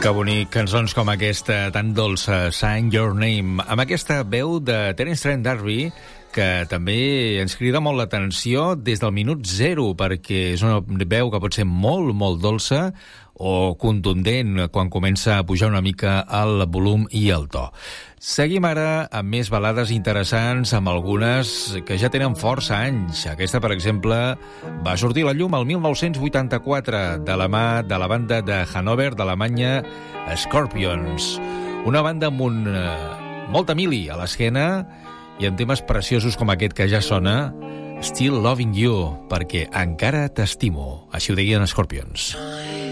Que bonic, cançons com aquesta, tan dolça, Sign Your Name, amb aquesta veu de Terence Trent D'Arby, que també ens crida molt l'atenció des del minut 0, perquè és una veu que pot ser molt, molt dolça o contundent quan comença a pujar una mica el volum i el to. Seguim ara amb més balades interessants, amb algunes que ja tenen força anys. Aquesta, per exemple, va sortir a la llum el 1984 de la mà de la banda de Hannover, d'Alemanya, Scorpions. Una banda amb molta mili a l'esquena i amb temes preciosos com aquest que ja sona, Still Loving You, perquè encara t'estimo. Així ho deien Scorpions.